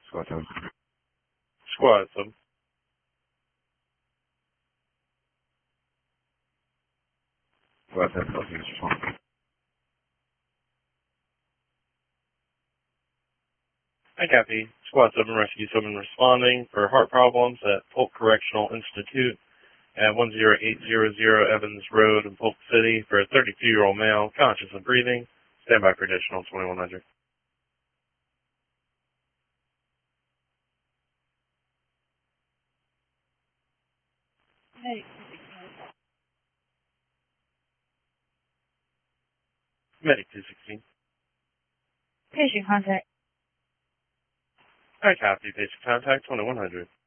Squad 7. Squad 7. Squad 7, please respond. I copy. Squad 7, Rescue 7 responding for heart problems at Polk Correctional Institute at 10800 Evans Road in Polk City for a 32-year-old male, conscious and breathing. Stand by for additional 2100. Hey, Medic 216. patient contact. I copy. Patient contact 2100.